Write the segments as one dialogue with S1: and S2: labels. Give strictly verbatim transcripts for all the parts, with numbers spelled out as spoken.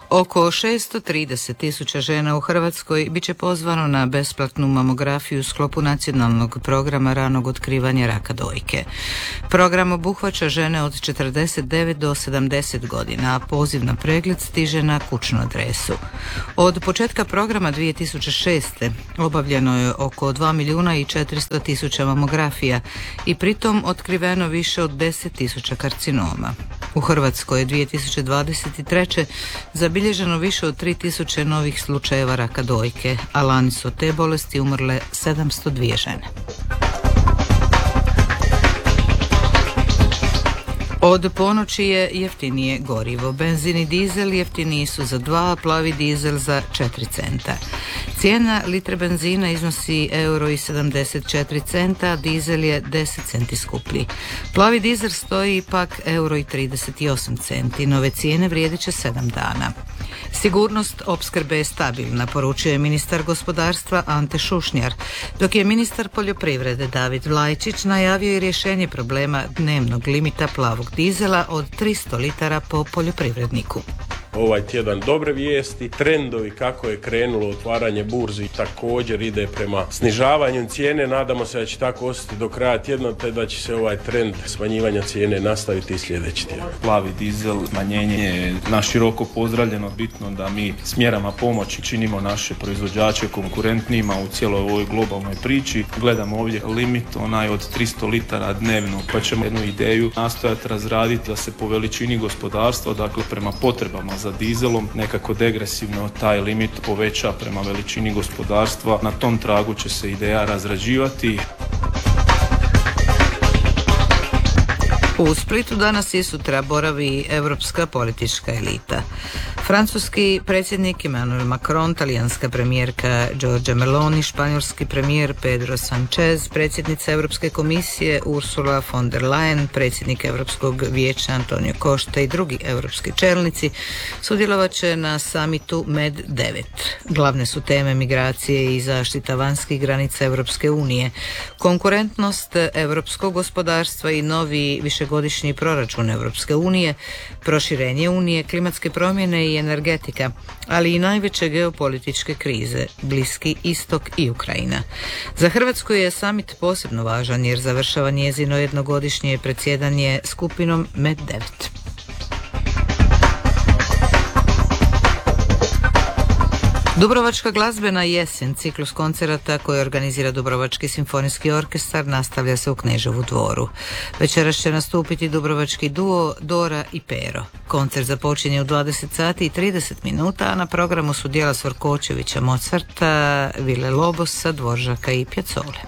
S1: Oko šesto trideset tisuća žena u Hrvatskoj bit će pozvano na besplatnu mamografiju u sklopu nacionalnog programa ranog otkrivanja raka dojke. Program obuhvaća žene od četrdeset devet do sedamdeset godina, a poziv na pregled stiže na kućnu adresu. Od početka programa dvije tisuće šeste. obavljeno je oko dva milijuna i četiristo tisuća mamografija i pritom otkriveno više od deset tisuća karcinoma. U Hrvatskoj je dvije tisuće dvadeset treće. zabilježeno više od tri tisuće novih slučajeva raka dojke, a lani su od te bolesti umrle sedamsto dvije žene. Od ponoći je jeftinije gorivo. Benzin i dizel jeftiniji su za dva, a plavi dizel za četiri centa. Cijena litre benzina iznosi euro i sedamdeset četiri centa, a dizel je deset centi skuplji. Plavi dizel stoji pak euro i trideset osam centi. Nove cijene vrijedit će sedam dana. Sigurnost opskrbe je stabilna, poručuje ministar gospodarstva Ante Šušnjar, dok je ministar poljoprivrede David Vlajčić najavio i rješenje problema dnevnog limita plavog dizela od tristo litara po poljoprivredniku.
S2: Ovaj tjedan dobre vijesti, trendovi kako je krenulo otvaranje burzi također ide prema snižavanju cijene, nadamo se da će tako ostati do kraja tjedna, te da će se ovaj trend smanjivanja cijene nastaviti i sljedeći tjedan.
S3: Plavi dizel, smanjenje je naširoko pozdravljeno, bitno da mi s mjerama pomoći činimo naše proizvođače konkurentnijima u cijeloj ovoj globalnoj priči. Gledamo ovdje limit onaj od tristo litara dnevno, pa ćemo jednu ideju nastojati razraditi da se po veličini gospodarstva, dakle prema potrebama za dizelom, nekako degresivno taj limit poveća prema veličini gospodarstva. Na tom tragu će se ideja razrađivati.
S1: U Splitu danas i sutra boravi europska politička elita. Francuski predsjednik Emmanuel Macron, talijanska premijerka Giorgia Meloni, španjolski premijer Pedro Sanchez, predsjednica Europske komisije Ursula von der Leyen, predsjednik Europskog vijeća Antonio Costa i drugi europski čelnici sudjelovat će na samitu Med devet. Glavne su teme migracije i zaštita vanjskih granica Europske unije, konkurentnost europskog gospodarstva i novi višegodišnji proračun Europske unije, proširenje unije, klimatske promjene i energetika, ali i najveće geopolitičke krize, Bliski istok i Ukrajina. Za Hrvatsku je samit posebno važan jer završava njezino jednogodišnje predsjedanje skupinom Med devet. Dubrovačka glazbena jesen, ciklus koncerata koji organizira Dubrovački simfonijski orkestar, nastavlja se u Kneževu dvoru. Večeras će nastupiti dubrovački duo Dora i Pero. Koncert započinje u dvadeset sati i trideset minuta, a na programu su djela Svorkočevića, Mozarta, Vile Lobosa, Dvoržaka i Pjazzole.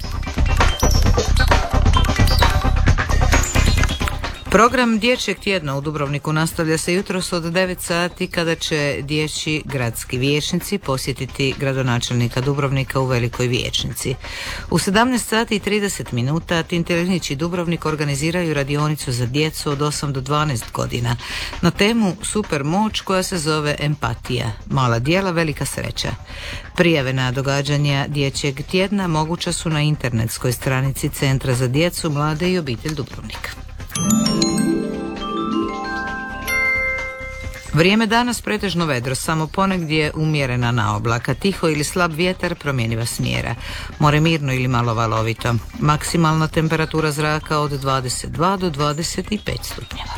S1: Program Dječjeg tjedna u Dubrovniku nastavlja se jutros od devet sati kada će dječji gradski vijećnici posjetiti gradonačelnika Dubrovnika u Velikoj vijećnici. U sedamnaest sati i trideset minuta Tintelinić i Dubrovnik organiziraju radionicu za djecu od osam do dvanaest godina na temu Super moć koja se zove Empatija. Mala djela, velika sreća. Prijave na događanja Dječjeg tjedna moguća su na internetskoj stranici Centra za djecu, mlade i obitelj Dubrovnika. Vrijeme danas pretežno vedro, samo ponegdje umjerena naoblaka, tiho ili slab vjetar promjeniva smjera. More mirno ili malo valovito. Maksimalna temperatura zraka od dvadeset dva do dvadeset pet stupnjeva.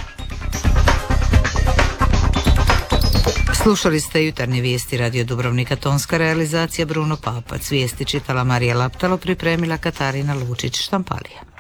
S1: Slušali ste jutarnje vijesti Radio Dubrovnika, tonska realizacija Bruno Papac. Vijesti čitala Marija Laptalo, pripremila Katarina Lučić-Štampalija.